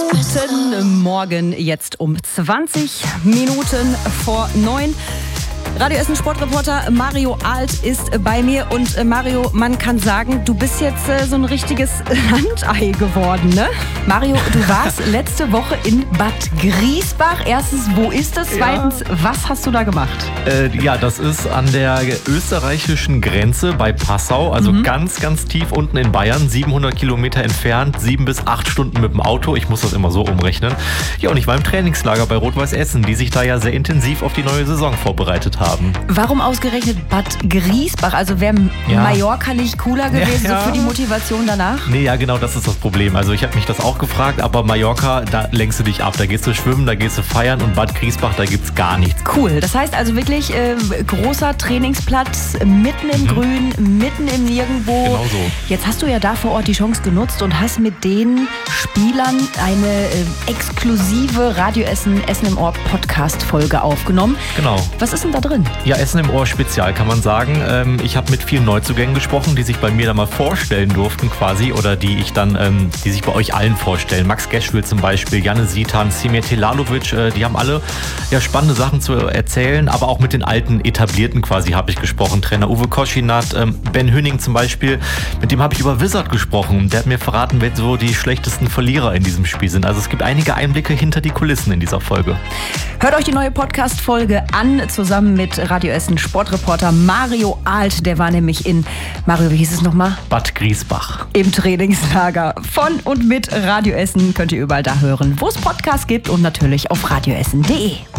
Guten Morgen, jetzt um 20 Minuten vor 9. Radio Essen Sportreporter Mario Alt ist bei mir. Und Mario, man kann sagen, du bist jetzt so ein richtiges Landei geworden, ne? Mario, du warst letzte Woche in Bad Griesbach. Erstens, wo ist das? Zweitens, was hast du da gemacht? Das ist an der österreichischen Grenze bei Passau, also ganz, ganz tief unten in Bayern, 700 Kilometer entfernt, 7 bis 8 Stunden mit dem Auto. Ich muss das immer so umrechnen. Ja, und ich war im Trainingslager bei Rot-Weiß Essen, die sich da ja sehr intensiv auf die neue Saison vorbereitet haben. Warum ausgerechnet Bad Griesbach? Also wäre Mallorca nicht cooler gewesen so für die Motivation danach? Nee, ja, genau, das ist das Problem. Also ich habe mich das auch gefragt, aber Mallorca, da lenkst du dich ab. Da gehst du schwimmen, da gehst du feiern, und Bad Griesbach, da gibt's gar nichts. Cool, das heißt also wirklich großer Trainingsplatz, mitten im Grün, mitten im Nirgendwo. Genau so. Jetzt hast du ja da vor Ort die Chance genutzt und hast mit den Spielern eine exklusive Radio Essen im Ohr Podcast-Folge aufgenommen. Genau. Was ist denn da drin? Ja, Essen im Ohr Spezial, kann man sagen. Ich habe mit vielen Neuzugängen gesprochen, die sich bei mir da mal vorstellen durften quasi, oder die sich bei euch allen vorstellen. Max Geschwil zum Beispiel, Janne Sitan, Semir Telalovic, die haben alle spannende Sachen zu erzählen, aber auch mit den alten Etablierten quasi habe ich gesprochen. Trainer Uwe Koschinat, Ben Hünning zum Beispiel, mit dem habe ich über Wizard gesprochen. Der hat mir verraten, wer so die schlechtesten Verlierer in diesem Spiel sind. Also es gibt einige Einblicke hinter die Kulissen in dieser Folge. Hört euch die neue Podcast-Folge an, zusammen mit Radio Essen Sportreporter Mario Alt. Der war nämlich in, Mario, wie hieß es nochmal? Bad Griesbach. Im Trainingslager. Von und mit Radio Essen könnt ihr überall da hören, wo es Podcasts gibt, und natürlich auf radioessen.de.